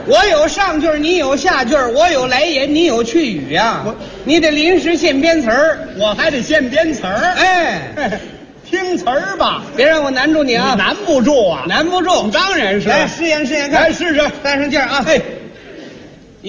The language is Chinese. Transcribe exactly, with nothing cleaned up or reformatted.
我有上句，你有下句，我有来言，你有去语呀、啊。你得临时现编词儿， 我还得现编词儿。 哎， 听词儿吧， 别让我难住你啊！ 难不住啊， 难不住， 当然是。 来，试验试验看， 来试试， 带上劲儿啊！ 哎。